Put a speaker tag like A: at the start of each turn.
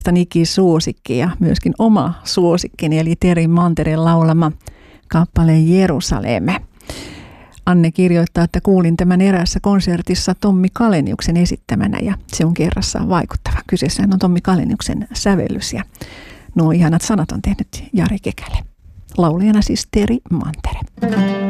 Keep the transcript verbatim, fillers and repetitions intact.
A: Niki suosikki ja myöskin oma suosikkini, eli Teri Mantereen laulama kappale Jerusalemme. Anne kirjoittaa, että kuulin tämän eräässä konsertissa Tommi Kaleniuksen esittämänä ja se on kerrassaan vaikuttava. Kyseessähän on Tommi Kaleniuksen sävellys ja nuo ihanat sanat on tehnyt Jari Kekälä. Laulajana siis Teri Mantere.